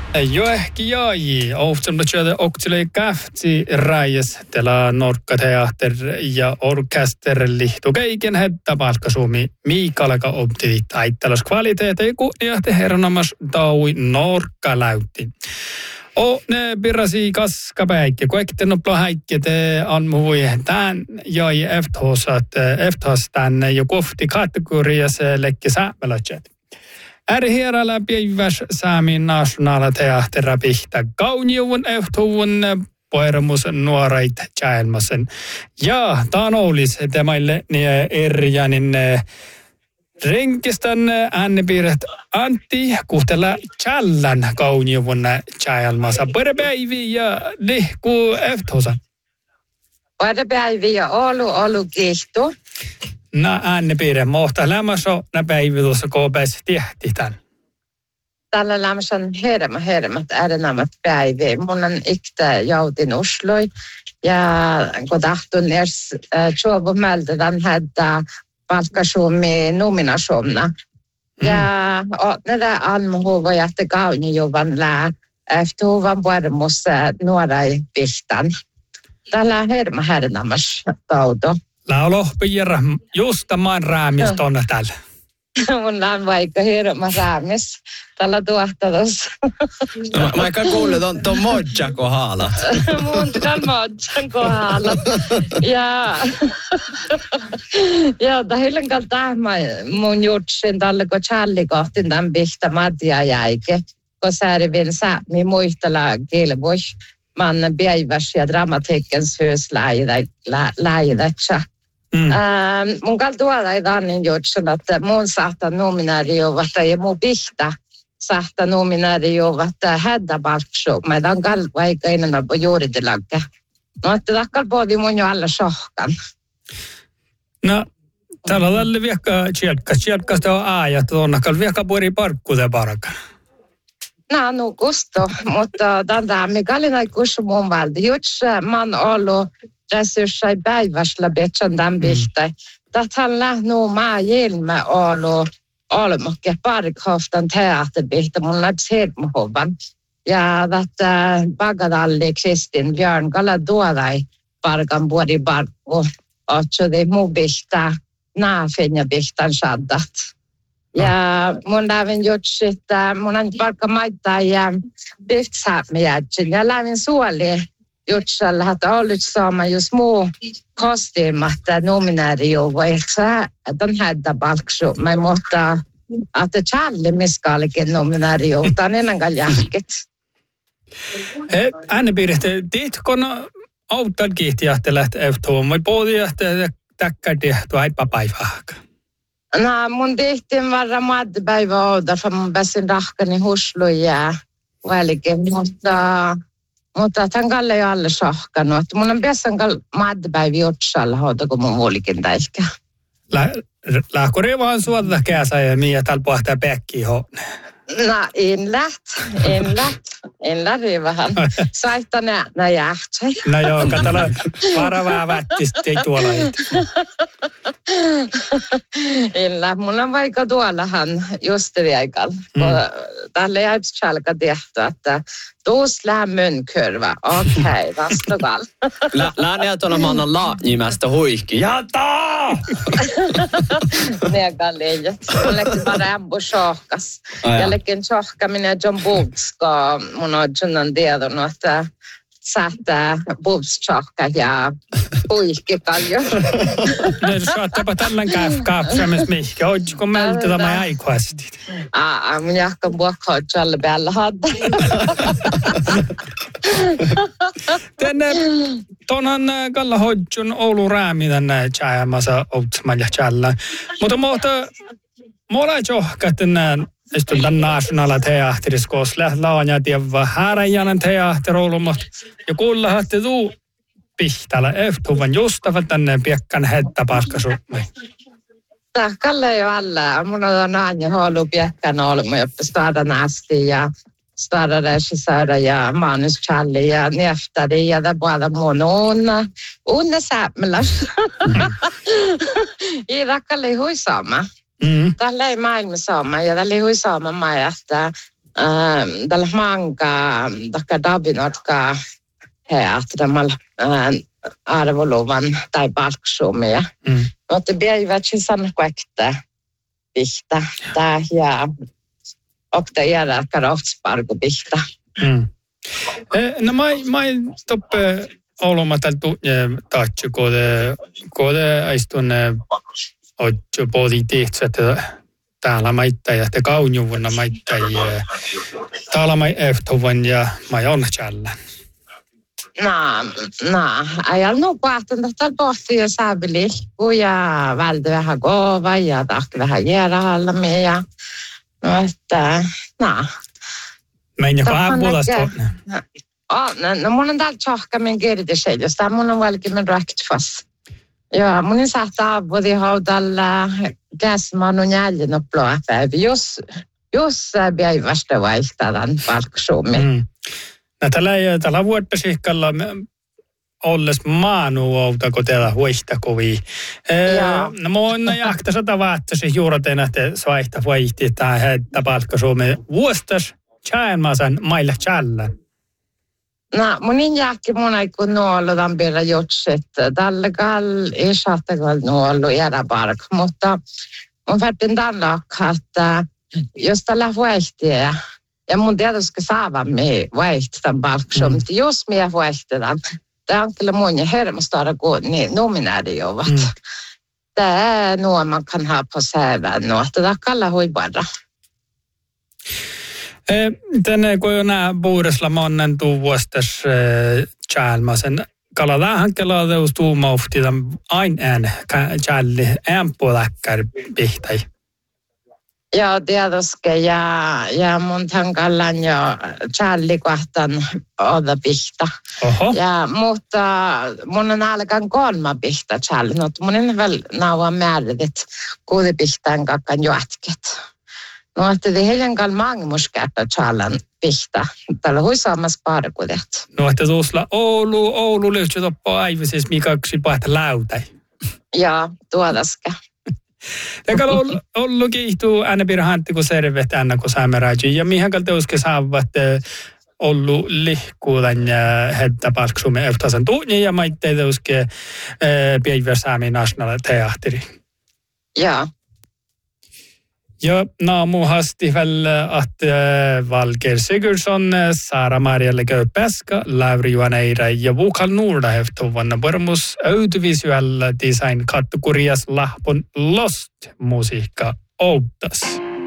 Jo ehkä jäi. Ohtsamotjade oktile käftsi räjäs tällä Norkkateater ja orkesterlihtu keiken hetta palkkasuumi Miikalaka opti taittalas kvaliteete ja kunniahte hernamas taui Norkkaläytti. Ne pirasi kaskapäikki, kun eikä nopla häikki, te anmuvui tämän jäi efthos tänne jo kohti kategoriassa lekki säämälötset. Ärhierala päiväs Saamin nationaalteattera pihtä kauniuvun ehtuvun poeramus nuorait tjäälmasen. Ja taan oulis temäille erjanin renkistän äänepiirret Antti kuhtella tjällän kauniuvun tjäälmassa. Päivi ja lihku ehthosa. Päivi ja olu kihtu. No äänepiirre mohta lämmässä nä päivi tuossa koopeessa tehti tän. Tällä lämmässä on hermät äärenämät päiviä. Mun on iktä joutin usloi ja kun tahtun edes tjuovu mältetän hädä palkkasuumi nominasumna. Ja näitä almuhuva jähtä kaunijuvan lää efterhuvan vuodemus nuorai pistan. Tällä hermänämäs tauto. Laulohpiirra justa maan räämistä on täällä. Mun on vaikka hirma räämis. Tällä tuohtatus. Mä eikä kuullut tuon modjan kohdalla. Mun on modjan kohdalla. Ja tähillen kalta mun jutsin tällä kun Charlie kohtin tämän pihtä Matja jäike. Kun särvin säämi muistella kilvuis. Man päiväs ja dramatiikens hus läidetsä. Mun kaltuolla ei tannin jutsun, että mun sahta nominaariovata ja mun pihtä sahta nominaariovata hädäbaltsu. Mä tämän kalvaika enemmän på juuritilagge. No, että takkal pohdi mun jo alla sohkan. No, täällä on tälle viekka tjelkkasta on aajat, tuonnakal viekka puori parkkuuteen parakan. No, gusto, mutta tämän mikäli kussu mun valdi. Juts man ollut resurssai päiväsellä betsän tämän pihtä. Tähän lähnuu maa ilme ollut olmokke parkhoftan teatterpihtä mun läps helmuhovan. Ja tätä Bagadalli Kristin Björn kalla tuolai parkan puoli parkku. Otsudi muu pihtä naafinja pihtän saddat. Ja mun lävin jutsit, mun on vaikka maittaa ja pihtsämiätsin. Ja lävin suoli jutsalla, että ollut saama just muu kostymat nominaarijuva. Ehkä tämän hädäpalksu. Mä muuttaa, että Charlie miskalikin nominaarijuva. Tämä on ennen kuin jälkit. Äänepiirret, tiitkon auttan kiihtiähtä lähteä ehtoon. Vai pohtiähtä täkkädi tuaipa päivääkä? No, mun tehtiin varra maattipäivä ouda, for mun pääsin rahkani husluun ja välikin, mutta tämän kalle ei alle sohkanut. Mun on pääsin maattipäivä jutsalla hoida, kun mun vuolikin täihkä. Lähkuri vaan suolta käsä ja miä täällä pohtaa päkkiä hoonne. No, en lähti vähän. Saihta nää jähtsä. No joo, katsotaan varavaa vättistä, ei tuolla heti. Illa, mun on vaikka tuollahan just viikalla. Tällä jäyps tjälkä tehty, että tuus lämmönkurva. Okei, vastukal. Läänejä tuolla mannan nimestä huihki. Jata! Nega leijät. Jällekin parempu sohkas. Jällekin sohkaminen John Bootska. Mun on John tiedonut, että sähtää bootsohka ja huihki paljon. No saattapa tällän kaapsamis mihkä. Ootko meiltä tämä aikuasti? Mun jahkan puhkaa tjalle päällä hadda. Tänne tuonhan kalla hodjun Oulu räämi tänne tjäämässä outsman ja tjällä. Mutta mulla johka tänään istun tämän nationaalteatterissa, kun lähtee tiedä häräjänen teatteri Oulumot. Ja kuulla haatte tuu pihtäällä ehtuvan justava tänne piekkan hetta paskasummi. Kalle jo alla. Mun on aina halua piekkan olmu, jotta stadan asti ja stadan regissöra ja manus Charlie ja neftari ja det bara mun unna sämlas. I rakkalle hui sama. Tällä ei maailma sama ja tällä hui sama mä, että tällä manga taka dabinotka heatramalla arvoluvan tai palksumia. Mutta päivät sen kuekta pihta tää ja okta jäädä karoftsparku pihta. No mai toppe olomataltu taatsu kode aistun otju positiivset täällä maittaa ja te kaunjuvuna maittaa ja täällä mai ehtovan ja mai on täällä. Ajalla no pahtun tästä pohti ja saabili ja välde vähän kova ja tahti vähän jäärähallamia ja no että Meidän puolesta. No mun on täällä tjohkamin kirjoituseen, jos tämä mun on välkimmin räktfas. Ja mun on saattaa avudi haudalla käsimanun jäljön och blåa päivä, jos päivästä vaihtadan palksuumi. Tällä vuottasikkalla olles maanuouta, kun teillä huihtakuvi. No mun jahta 100 vaattasi juurateen, että vaihta vaihti tai heitä palkkasuumi vuostas tjäämäsen maille tjällä. No, mun jääkki mun ei kun nuollu tämän pidä jutsit. Tällä kall ei saattakaan nuollu jäädä park, mutta mun färtin tällä että jos tällä vaihtii ja mun tietysti saavan me vaihtitan palksuun, mutta jos me vaihtitan, tämä on kyllä mun ja hermostada kuin niin nominääri juovat. Tämä nuo man kan ha på sävän nuo, tätä kalla huibara. Tänne kun nämä puudesla monen tuvuostas tjälmasen kalalaan kelaa tuumauhti aina tjälli ämpuläkkär pihtai. Joo, tietysti ja mun tankallan jo tjälli kohtan olla pihta. Mutta mun on alkan 3 pihta tjälli, mutta mun on väl nauan määrätit 6 pihtaan kakkan juotket. No, että det heidän kall mangmuskäärtä tjallan pihta. Tällä hui saamassa parkudet. No, että tuossa Oulu löytyy toppa aivises mikaksi pahta lautai. Joo, tuotaska. Eikä ollut kiihtuu aina pirhantti kun servet aina kun saameraaji. Ja mihin kalta uske saavat ollut lihkuudan ja hedda palksumme eftasen tuunnin ja maitteita uske Päiväsaami National Teatteri. Joo. Ja naamuhasti väl att Valker Sigurdsson, Sara-Maria Legöpäska, Lauri Juaneira ja Vukal Nurda heftovan pormus audiovisual design kategorias lahpon lost musiikka outas.